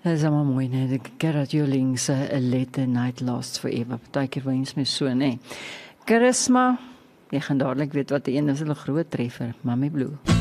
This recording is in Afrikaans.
Dat is allemaal mooi, né? Die Gerard Joling se A Letter Night Lasts Forever. Partykeer wens my so, né? Charisma, jy gaan dadelik weet wat die een is, 'n groot treffer, Mami Blue.